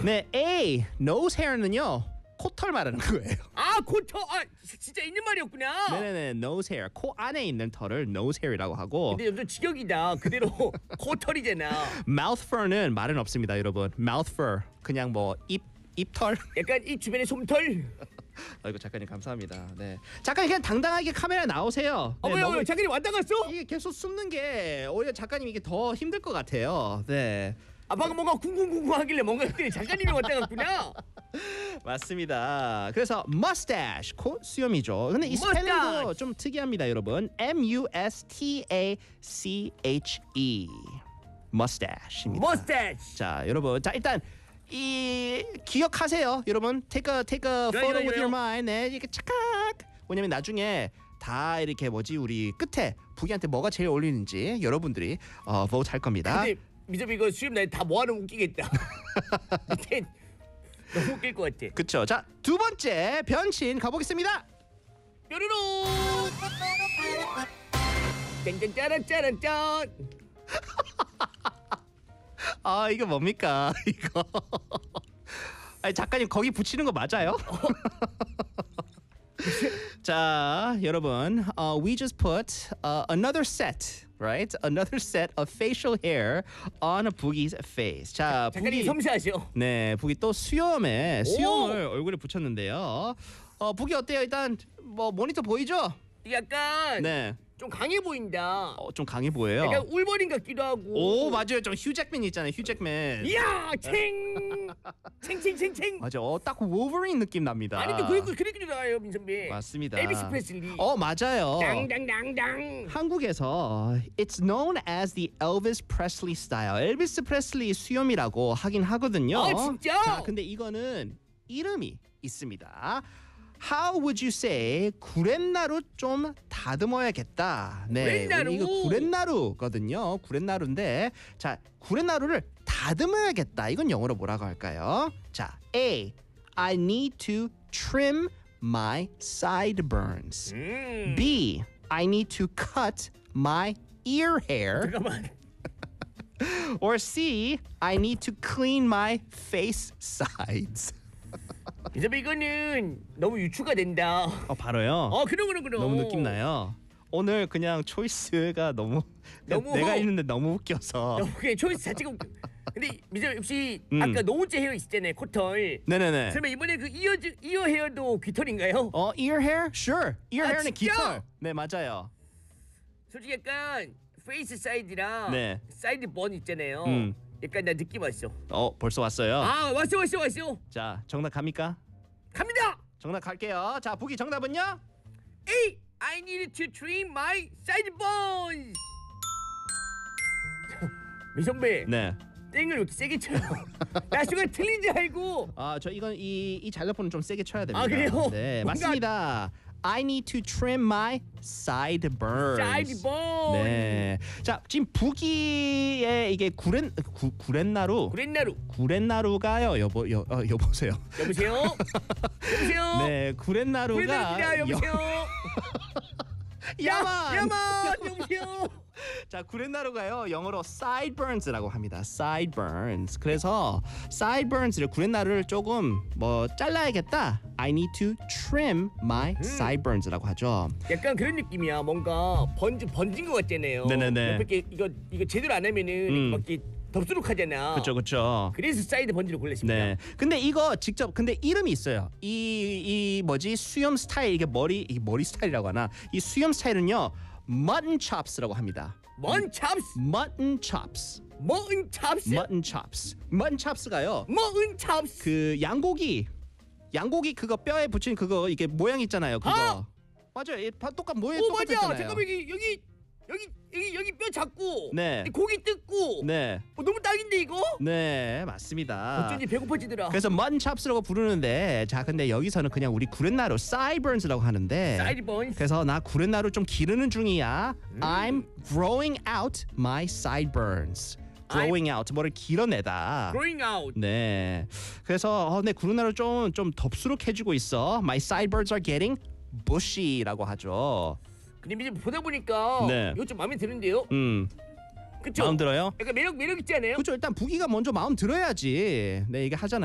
네, A nose hair는요 코털 말하는 거예요. 아 코털. 아 진짜 있는 말이었구나. 네네네, nose hair 코 안에 있는 털을 nose hair이라고 하고. 근데 좀 직역이다. 그대로 코털이잖아. mouth fur는 말은 없습니다, 여러분. mouth fur 그냥 뭐 입털. 약간 이 주변에 솜털. 아이고 작가님 감사합니다. 네, 작가님 그냥 당당하게 카메라에 나오세요. 네, 왜요? 작가님 왔다 갔어? 이게 계속 숨는 게 오히려 작가님 이게 더 힘들 것 같아요. 네. 아 방금 뭔가 쿵쿵쿵쿵 하길래 뭔가 했더니 작가님이 왔다 갔구나. 맞습니다. 그래서 mustache 코 수염이죠. 근데 이 스펠링도 Mustache. 좀 특이합니다, 여러분. mustache mustache입니다. 머스타치. 자, 여러분, 자 일단 이 기억하세요, 여러분. Take a photo with your mind. 네, 이렇게 착각. 왜냐면 나중에 다 이렇게 뭐지 우리 끝에 부기한테 뭐가 제일 어울리는지 여러분들이 vote 할 겁니다. 근데 미점 이거 수염 날 다 모아놓으면 웃기겠다. 밑에 너무 웃길 것 같아. 그쵸. 자, 두 번째 변신 가보겠습니다. 뾰로로. 짠짠짜란짜란짠. 아, 이거 뭡니까? 이거. 아니, 작가님 거기 붙이는 거 맞아요? 자, 여러분, we just put another set, right? Another set of facial hair on Boogie's face. 자, 작가님 섬세하셔. 네, 부기 또 수염을 얼굴에 붙였는데요. 부기 어때요? 일단 뭐 모니터 보이죠? 약간 네, 좀 강해 보인다. 좀 강해 보여요. 약간 울버린 같기도 하고. 오, 맞아요. 좀 휴잭맨 있잖아요. 휴잭맨. 이야, 챙챙챙챙. 맞아. 딱 wolverine 느낌 납니다. 아니 또 그렇게 나와요, 민선배. 맞습니다. 엘비스 프레슬리. 맞아요. 당당당당. 한국에서 it's known as the Elvis Presley style. 엘비스 프레슬리 수염이라고 하긴 하거든요. 아, 진짜? 자, 근데 이거는 이름이 있습니다. How would you say 구렛나루 좀 다듬어야겠다. 네, 구렛나루? 이거 구렛나루거든요. 구렛나루인데, 자, 구렛나루를 다듬어야겠다. 이건 영어로 뭐라고 할까요? 자, A. I need to trim my sideburns. B. I need to cut my ear hair. 잠깐만. Or C. I need to clean my face sides. 민선배 이거는 너무 유추가 된다. 바로요? 그럼. 너무 느낌 나요. 오늘 그냥 초이스가 너무 내가 있는데 너무 웃겨서. 너무 그냥 초이스 자체가 웃겨. 근데 민선배 혹시 아까 노우째 헤어 있었잖아요, 코털. 네네네. 설마 이번에 그 이어 헤어도 귀털인가요? ear hair? Sure. ear hair는 진짜? 깃털. 네, 맞아요. 솔직히 약간 페이스 사이드랑 네. 사이드 번 있잖아요. 약간 나 느낌 왔어. 벌써 왔어요. 아 왔어. 자, 정답 갑니까? 갑니다. 정답 갈게요. 자, 보기 정답은요? A. I need to trim my side bones. 미선배. 네. 땡을 왜 이렇게 세게 쳐요? 나 순간 틀린 줄 알고. 저 이건 이 잘라폰은 좀 세게 쳐야 됩니다. 그래요? 네, 뭔가- 맞습니다. I need to trim my sideburns. Side bone. 네. 자, 지금 부기의 이게 구렛나루. 구렛나루가요. 여보세요. 여보세요? 네, 구렛나루가 구렛나루입니다. 여보세요? 야만. 여보세요? 자, 구렛나루가요 영어로 sideburns라고 합니다. sideburns. 그래서 sideburns를 구렛나루를 조금 뭐 잘라야겠다. I need to trim my sideburns라고 하죠. 약간 그런 느낌이야. 뭔가 번진 것 같잖아요. 네네네. 옆에 이거 제대로 안 하면은 막 이렇게 덥수룩하잖아. 그렇죠. 그래서 사이드 번지를 골랐습니다. 네. 근데 이거 직접 이름이 있어요. 이 뭐지 수염 스타일 이게 머리 스타일이라고 하나? 이 수염 스타일은요 mutton chops라고 합니다. Mutton chops? mutton chops. Mutton chops? mutton chops. mutton chops가요. Mutton chops? 그 양고기 그거 뼈에 붙인 그거 이게 모양 있잖아요. 그거. 맞아요. 똑같 모양 오 똑같잖아요. 맞아. 잠깐만 여기 뼈 잡고. 네. 고기 뜯고. 네. 너무 딱인데 이거? 네, 맞습니다. 어쩐지 배고파지더라. 그래서 mutton chops라고 부르는데, 자 근데 여기서는 그냥 우리 구렛나루 sideburns라고 하는데, Sideburns. 그래서 나 구렛나루 좀 기르는 중이야. I'm growing out my sideburns. growing out 뭐를 길어내다. Growing out. 네. 그래서 내 구렛나루 좀 덥수룩해지고 있어. My sideburns are getting bushy라고 하죠. 근데 이제 보다 보니까 네. 이거 좀 마음에 드는데요. 그쵸? 마음 들어요? 약간 매력 있지 않아요? 그렇죠. 일단 부기가 먼저 마음 들어야지. 네, 이게 하잖아요.